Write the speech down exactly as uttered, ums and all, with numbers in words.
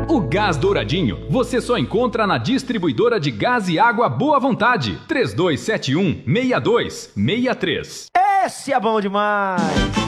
O Gás Douradinho você só encontra na distribuidora de gás e água Boa Vontade. três dois sete um, seis dois seis três. Esse é bom demais!